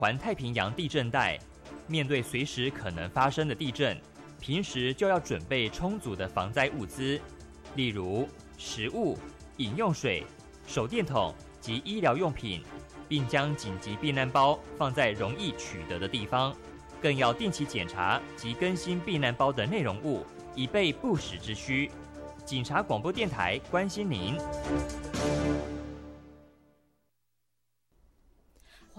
环太平洋地震带，面对随时可能发生的地震，平时就要准备充足的防灾物资，例如食物、饮用水、手电筒及医疗用品，并将紧急避难包放在容易取得的地方，更要定期检查及更新避难包的内容物，以备不时之需。警察广播电台关心您。